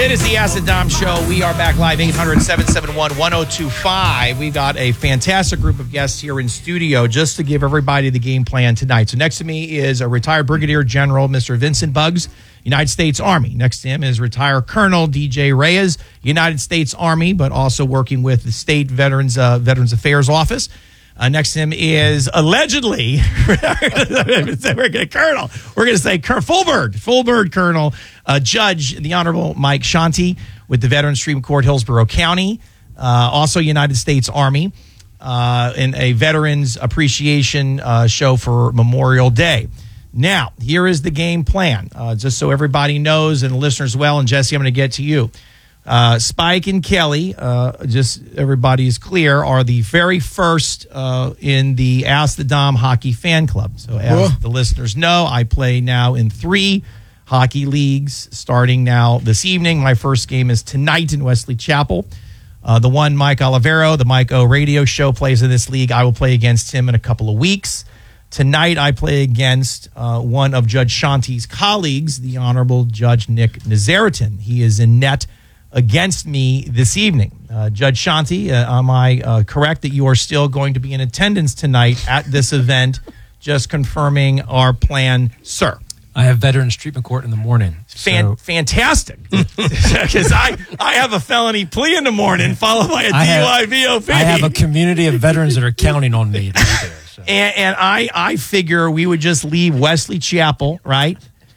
It is the Acid Dom Show. We are back live, 800-771-1025. We've got a fantastic group of guests here in studio just to give everybody the game plan tonight. So next to me is a retired Brigadier General, Mr. Vincent Buggs, United States Army. Next to him is retired Colonel DJ Reyes, United States Army, but also working with the State Veterans Affairs Office. Next to him is allegedly, we're going to say full bird Colonel, Judge, the Honorable Mike Shanti with the Veterans Treatment Court, Hillsborough County, also United States Army, in a Veterans Appreciation show for Memorial Day. Now, here is the game plan, just so everybody knows and the listeners well, and Jesse, I'm going to get to you. Spike and Kelly, just everybody is clear, are the very first in the Ask the Dom Hockey Fan Club. So as the listeners know, I play now in 3 hockey leagues starting now this evening. My first game is tonight in Wesley Chapel. The one Mike Olivero, the Mike O radio show, plays in this league. I will play against him in a couple of weeks. Tonight, I play against one of Judge Shanti's colleagues, the Honorable Judge Nick Nazaritan. He is in net against me this evening. Judge Shanti, am I correct that you are still going to be in attendance tonight at this event? Just confirming our plan, sir. I have Veterans Treatment Court in the morning. Fantastic. Because I have a felony plea in the morning followed by a DUI VOP. I have a community of veterans that are counting on me to be there. So. And I figure we would just leave Wesley Chapel, right?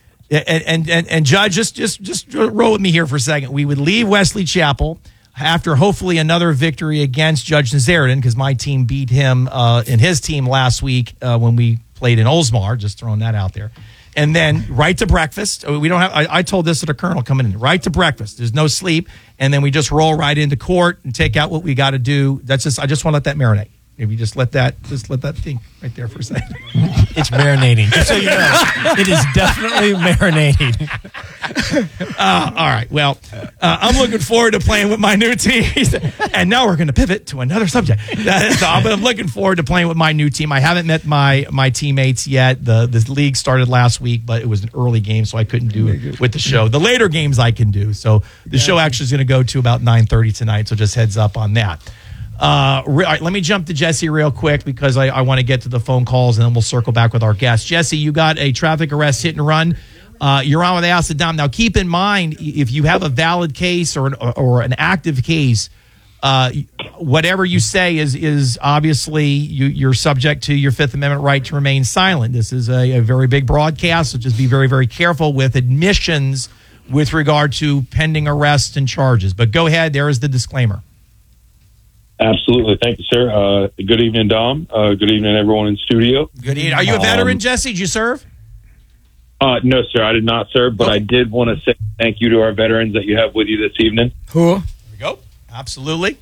And Judge, just roll with me here for a second. We would leave Wesley Chapel after hopefully another victory against Judge Nazaritan, because my team beat him in his team last week when we played in Oldsmar. Just throwing that out there. And then right to breakfast. We don't have. I told this to the colonel coming in. Right to breakfast. There's no sleep, and then we just roll right into court and take out what we got to do. That's just. I just want to let that marinate. If you just let that think right there for a second. It's marinating. Just so you know, it is definitely marinating. All right. Well, I'm looking forward to playing with my new team. And now we're going to pivot to another subject. But I'm looking forward to playing with my new team. I haven't met my teammates yet. The league started last week, but it was an early game, so I couldn't do it with the show. The later games I can do. So the show actually is going to go to about 9:30 tonight, so just heads up on that. Let me jump to Jesse real quick because I want to get to the phone calls and then we'll circle back with our guests. Jesse, you got a traffic arrest hit and run. You're on with Acid Dom. Now, keep in mind, if you have a valid case or an active case, whatever you say is obviously you're subject to your Fifth Amendment right to remain silent. This is a very big broadcast, so just be very, very careful with admissions with regard to pending arrests and charges. But go ahead. There is the disclaimer. Absolutely. Thank you, sir. Good evening, Dom. Good evening, everyone in studio. Good evening. Are you a veteran, Jesse? Did you serve? No, sir. I did not serve, but I did want to say thank you to our veterans that you have with you this evening. Cool. There we go. Absolutely.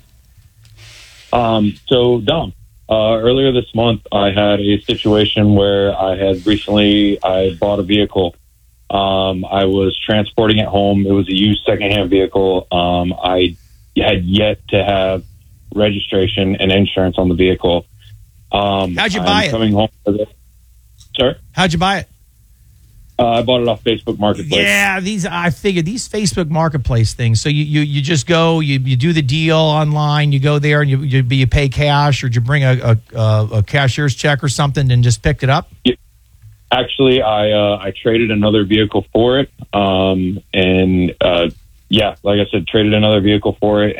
So, Dom, earlier this month, I had a situation where I bought a vehicle. I was transporting it home. It was a used secondhand vehicle. I had yet to have registration and insurance on the vehicle. How'd you buy it? Coming home with it. Sir? How'd you buy it? I bought it off Facebook Marketplace. Yeah, I figured these Facebook Marketplace things. So you just go, you do the deal online, you go there and you pay cash, or did you bring a cashier's check or something and just picked it up? Yeah. Actually, I traded another vehicle for it. Like I said, traded another vehicle for it.